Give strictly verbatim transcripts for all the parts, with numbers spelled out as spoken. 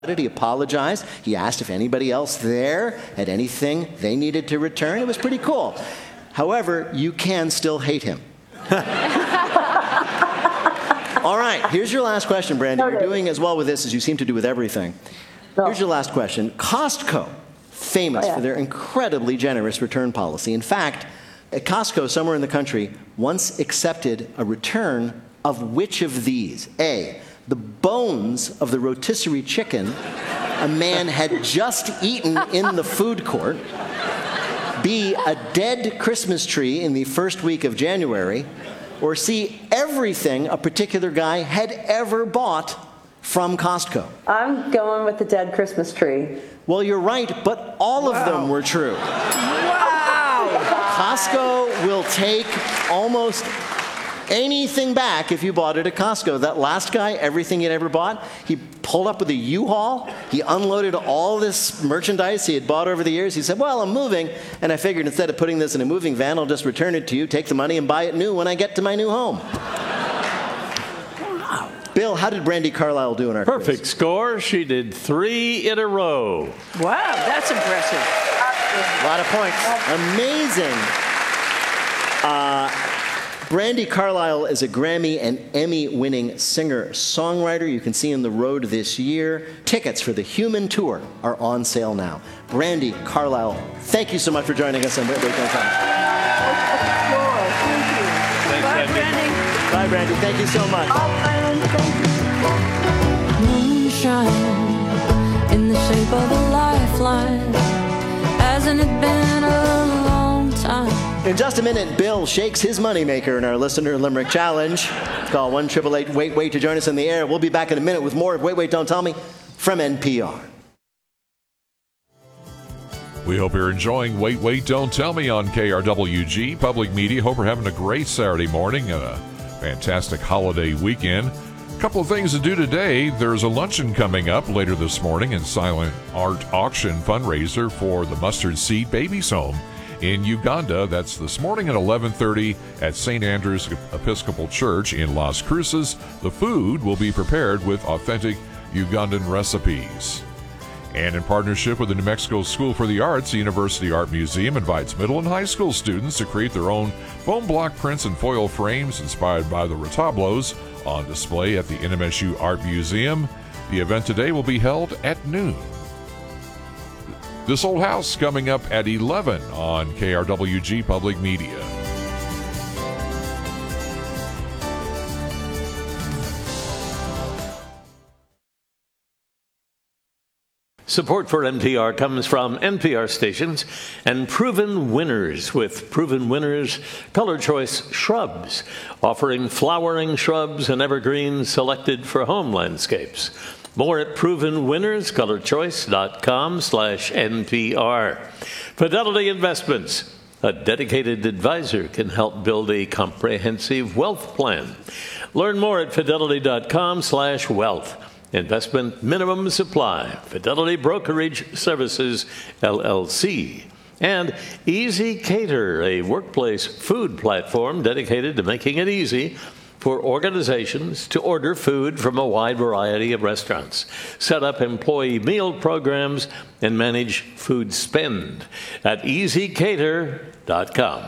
He apologized. He asked if anybody else there had anything they needed to return. It was pretty cool. However, you can still hate him. All right, here's your last question, Brandy. You're doing as well with this as you seem to do with everything. Here's your last question. Costco, famous oh, yeah. for their incredibly generous return policy. In fact, at Costco, somewhere in the country, once accepted a return of which of these? A, the bones of the rotisserie chicken a man had just eaten in the food court. B, a dead Christmas tree in the first week of January. Or C, everything a particular guy had ever bought from Costco. I'm going with the dead Christmas tree. Well, you're right, but all wow. of them were true. Wow! Costco will take almost anything back if you bought it at Costco. That last guy, everything he'd ever bought, he pulled up with a U-Haul. He unloaded all this merchandise he had bought over the years. He said, well, I'm moving, and I figured instead of putting this in a moving van, I'll just return it to you, take the money, and buy it new when I get to my new home. Wow. Bill, how did Brandy Carlisle do in our Perfect quiz? score. She did three in a row. Wow, that's impressive. A lot of points. Amazing. Uh, Brandy Carlisle is a Grammy and Emmy-winning singer-songwriter. You can see on the road this year. Tickets for the Human Tour are on sale now. Brandy Carlisle, thank you so much for joining us on Wait, Wait, Don't Tell Me. Thank you. Thanks, Bye, Brandy. Brandy. Bye, Brandy. Thank you so much. Moonshine in the shape of a lifeline. Hasn't it been a long time? In just a minute, Bill shakes his moneymaker in our Listener Limerick Challenge. Call one eight eight eight wait wait to join us in the air. We'll be back in a minute with more of Wait, Wait, Don't Tell Me from N P R. We hope you're enjoying Wait, Wait, Don't Tell Me on K R W G Public Media. Hope you're having a great Saturday morning and a fantastic holiday weekend. A couple of things to do today. There's a luncheon coming up later this morning and silent art auction fundraiser for the Mustard Seed Babies Home in Uganda. That's this morning at eleven thirty at Saint Andrew's Episcopal Church in Las Cruces. The food will be prepared with authentic Ugandan recipes. And in partnership with the New Mexico School for the Arts, the University Art Museum invites middle and high school students to create their own foam block prints and foil frames inspired by the retablos on display at the N M S U Art Museum. The event today will be held at noon. This Old House coming up at eleven on K R W G Public Media. Support for N P R comes from N P R stations and Proven Winners with Proven Winners Color Choice Shrubs, offering flowering shrubs and evergreens selected for home landscapes. More at proven winners color choice dot com slash N P R. Fidelity Investments. A dedicated advisor can help build a comprehensive wealth plan. Learn more at fidelity dot com slash wealth. Investment minimum supply. Fidelity Brokerage Services, L L C. And Easy Cater, a workplace food platform dedicated to making it easy for organizations to order food from a wide variety of restaurants, set up employee meal programs, and manage food spend at easy cater dot com.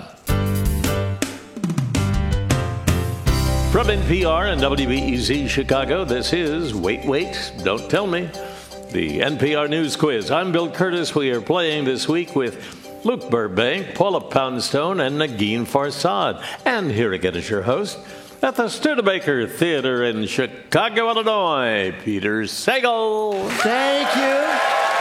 From N P R and W B E Z Chicago, this is Wait, Wait, Don't Tell Me, the N P R News Quiz. I'm Bill Curtis. We are playing this week with Luke Burbank, Paula Poundstone, and Negin Farsad. And here again is your host, at the Studebaker Theater in Chicago, Illinois, Peter Sagal. Thank you.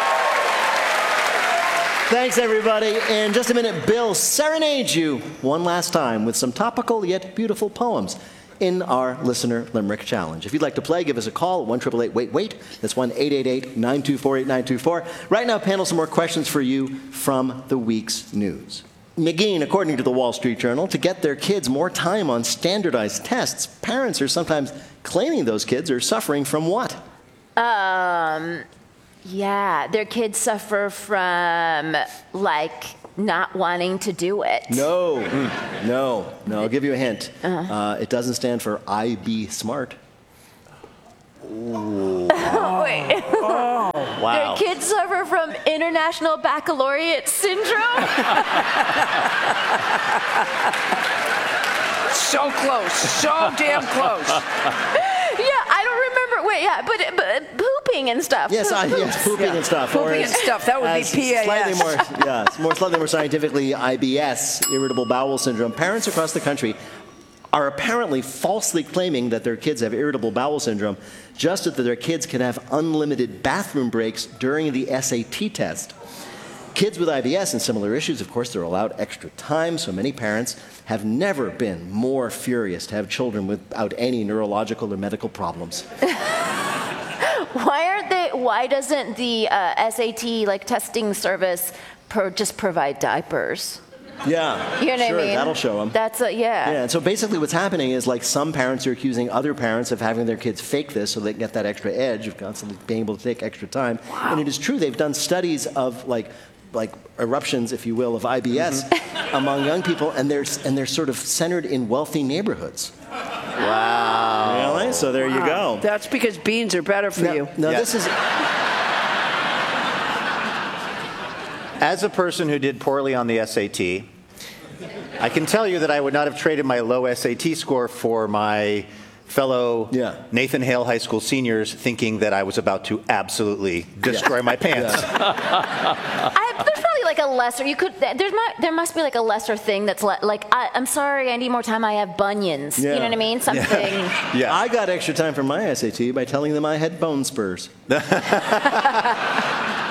Thanks, everybody. In just a minute, Bill serenades you one last time with some topical yet beautiful poems in our Listener Limerick Challenge. If you'd like to play, give us a call at one eight eight eight wait wait. That's one eight eight eight nine two four eight nine two four. Right now, panel, some more questions for you from the week's news. Negin, according to the Wall Street Journal, to get their kids more time on standardized tests, parents are sometimes claiming those kids are suffering from what? Um, yeah, their kids suffer from, like, not wanting to do it. No, no, no. I'll give you a hint. Uh-huh. Uh, it doesn't stand for I Be Smart. Wait. Wow. Their kids suffer from International Baccalaureate Syndrome? So close. So damn close. Yeah, I don't remember. Wait, yeah, but, but pooping and stuff. Yes, I, Poop- yes, pooping and stuff. or Pooping as- and stuff. That would be as P A S. Slightly more, yeah, it's more slightly more scientifically, I B S, irritable bowel syndrome. Parents across the country are apparently falsely claiming that their kids have irritable bowel syndrome, just that their kids can have unlimited bathroom breaks during the S A T test. Kids with I B S and similar issues, of course, they're allowed extra time, so many parents have never been more furious to have children without any neurological or medical problems. Why aren't they? Why doesn't the uh, S A T like testing service pro- just provide diapers? Yeah, You know what sure, I mean? that'll show them. That's a, yeah. Yeah, and so basically what's happening is like some parents are accusing other parents of having their kids fake this so they can get that extra edge of constantly being able to take extra time. And it is true, they've done studies of like like eruptions, if you will, of I B S Mm-hmm. among young people, and they're, and they're sort of centered in wealthy neighborhoods. Wow. Really? So there you go. That's because beans are better for Now, you. now Yeah. this is... As a person who did poorly on the S A T, I can tell you that I would not have traded my low S A T score for my fellow Yeah. Nathan Hale High School seniors thinking that I was about to absolutely destroy my pants. I, there's probably like a lesser. You could. There's not. There must be like a lesser thing that's le- like. I, I'm sorry. I need more time. I have bunions. Yeah. You know what I mean? Something. Yeah. I got extra time for my S A T by telling them I had bone spurs.